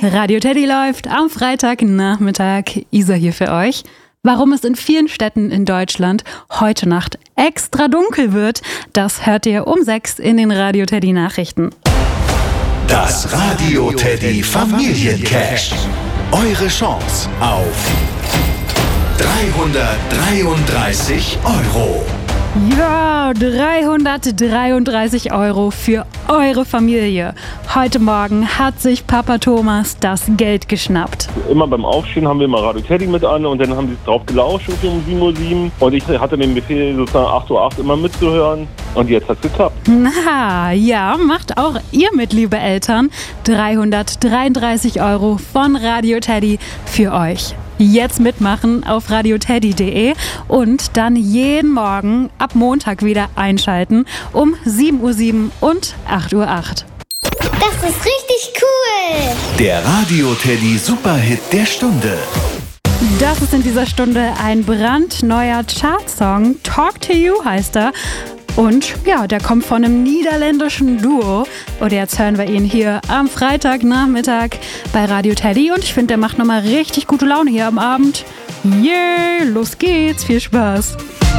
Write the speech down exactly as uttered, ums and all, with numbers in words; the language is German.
Radio Teddy läuft am Freitagnachmittag. Isa hier für euch. Warum es in vielen Städten in Deutschland heute Nacht extra dunkel wird, das hört ihr um sechs in den Radio Teddy Nachrichten. Das Radio Teddy Familiencash. Eure Chance auf dreihundertdreiunddreißig Euro. Ja, dreihundertdreiunddreißig Euro für eure Familie. Heute Morgen hat sich Papa Thomas das Geld geschnappt. Immer beim Aufstehen haben wir immer Radio Teddy mit an und dann haben sie drauf gelauscht um sieben Uhr sieben und ich hatte den Befehl sozusagen acht Uhr acht immer mitzuhören und jetzt hat's geklappt. Na ja, macht auch ihr mit, liebe Eltern. dreihundertdreiunddreißig Euro von Radio Teddy für euch. Jetzt mitmachen auf radioteddy punkt de und dann jeden Morgen ab Montag wieder einschalten um sieben Uhr sieben und acht Uhr acht. Das ist richtig cool! Der Radio Teddy Superhit der Stunde. Das ist in dieser Stunde ein brandneuer Chartsong. Talk to You heißt er. Und ja, der kommt von einem niederländischen Duo. Und jetzt hören wir ihn hier am Freitagnachmittag bei Radio Teddy. Und ich finde, der macht nochmal richtig gute Laune hier am Abend. Yay, los geht's, viel Spaß.